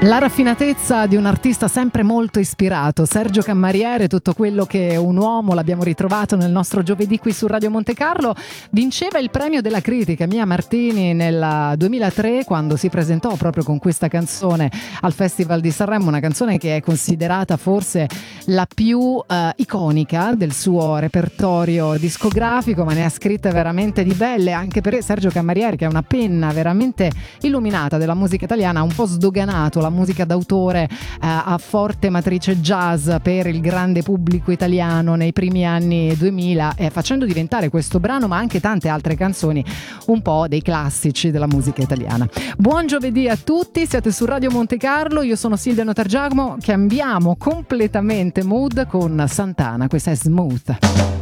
La raffinatezza di un artista sempre molto ispirato, Sergio Cammariere, tutto quello che è un uomo l'abbiamo ritrovato nel nostro giovedì qui su Radio Monte Carlo. Vinceva il premio della critica Mia Martini nel 2003 quando si presentò proprio con questa canzone al Festival di Sanremo, una canzone che è considerata forse la più iconica del suo repertorio discografico, ma ne ha scritte veramente di belle anche per Sergio Cammariere, che è una penna veramente illuminata della musica italiana, ha un po' sdoganato la musica d'autore a forte matrice jazz per il grande pubblico italiano nei primi anni 2000, facendo diventare questo brano ma anche tante altre canzoni un po' dei classici della musica italiana. Buon giovedì a tutti, siete su Radio Monte Carlo, io sono Silvia Notargiacomo, cambiamo completamente mood con Santana, questa è Smooth.